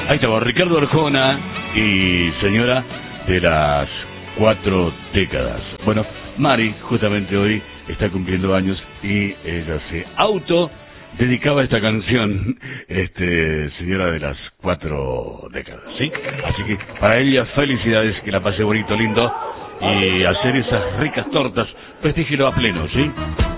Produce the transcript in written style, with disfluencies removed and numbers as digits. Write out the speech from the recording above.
Ahí estaba Ricardo Arjona y señora de las 4 décadas. Bueno, Mari justamente hoy está cumpliendo años y ella se dedicaba esta canción, señora de las 4 décadas, ¿sí? Así que para ella felicidades, que la pase bonito, lindo, y hacer esas ricas tortas, festíjelo a pleno, ¿sí?